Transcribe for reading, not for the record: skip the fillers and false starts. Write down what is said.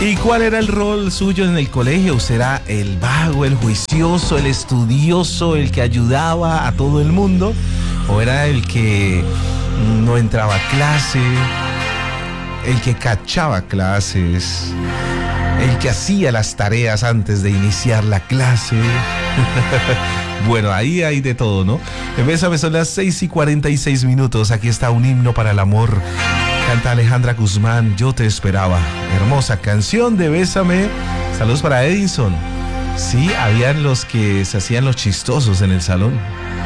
¿Y cuál era el rol suyo en el colegio? ¿Usted era el vago, el juicioso, el estudioso, el que ayudaba a todo el mundo? ¿O era el que no entraba a clase, el que cachaba clases, el que hacía las tareas antes de iniciar la clase? Bueno, ahí hay de todo, ¿no? En Bésame son las 6:46. Aquí está un himno para el amor. Canta Alejandra Guzmán, Yo te esperaba. Hermosa canción de Bésame. Saludos para Edison. Sí, habían los que se hacían los chistosos en el salón.